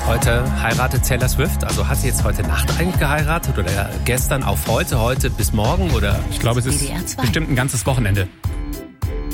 Heute heiratet Taylor Swift. Also hat sie jetzt heute Nacht eigentlich geheiratet oder gestern auf heute bis morgen? Oder? Ich glaube, es ist bestimmt ein ganzes Wochenende.